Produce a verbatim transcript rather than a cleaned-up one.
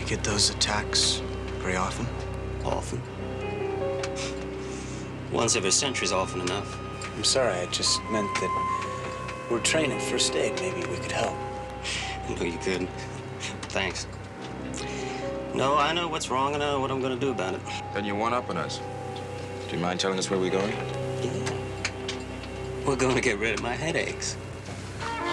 get those attacks very often? Often. Once every century is often enough. I'm sorry, I just meant that we're training first aid. Maybe we could help. No, you couldn't. Thanks. No, I know what's wrong and I know what I'm going to do about it. Then you one up on us. Do you mind telling us where we're going? Yeah. We're going to get rid of my headaches.